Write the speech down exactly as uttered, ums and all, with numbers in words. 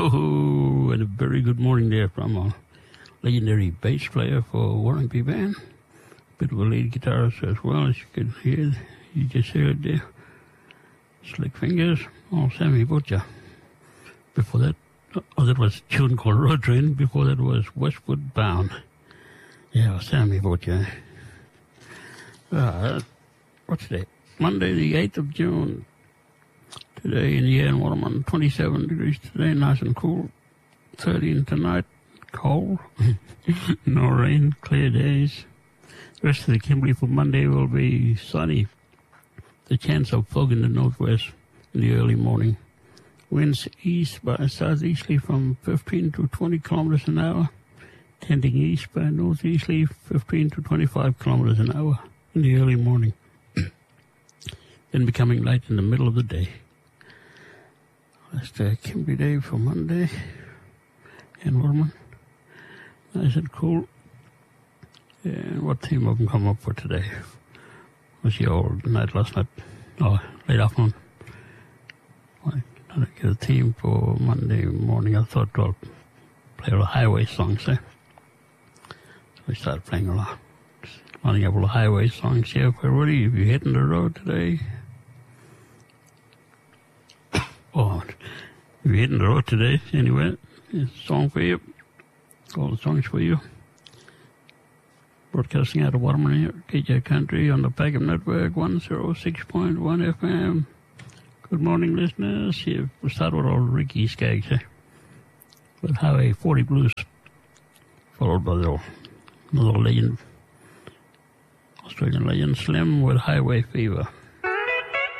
Oh, and a very good morning there from a legendary bass player for Warringby Band. Bit of a lead guitarist as well, as you could hear. You just heard there. Slick Fingers, oh, Sammy Butcher. Before that, oh, that was a tune called Road Train. Before that was Westward Bound. Yeah, Sammy Butcher. Uh, what's today? Monday, the eighth of June. Today in the air in Waterman, twenty-seven degrees today, nice and cool. thirteen tonight, cold. No rain, clear days. The rest of the Kimberley for Monday will be sunny. The chance of fog in the northwest in the early morning. Winds east by southeasterly from fifteen to twenty kilometers an hour. Tending east by northeasterly fifteen to twenty-five kilometers an hour in the early morning. Then becoming light in the middle of the day. That's the Kimberley day for Monday in Waterman. Nice and cool. And what theme I can come up for today? Was your night last night? Oh, late afternoon. I didn't get a theme for Monday morning. I thought I'll play all the highway songs, eh? So we started playing a lot. Lining up all the highway songs here for everybody. If you're hitting the road today, oh, if you're hitting the road today, anyway, it's a song for you. All the songs for you. Broadcasting out of Waterman here, K J Country on the Packham Network, one oh six point one F M. Good morning, listeners. Here, we'll start with old Ricky Skaggs, eh? With Highway forty Blues, followed by the another legend, Australian legend, Slim with Highway Fever.